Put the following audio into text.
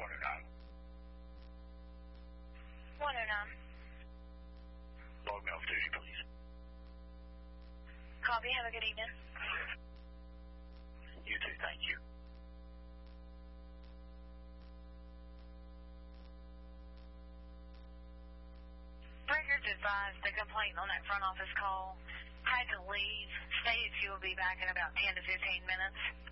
109. 109. Log me off duty, please. Copy. Have a good evening. You too, thank you. Records advised the complainant on that front office call had to leave. Stated she will be back in about 10 to 15 minutes.